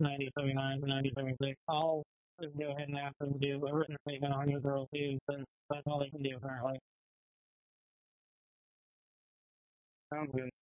9079 to 9076. I'll just go ahead and ask them to do a written statement on your girl too, since that's all they can do currently. Sounds good.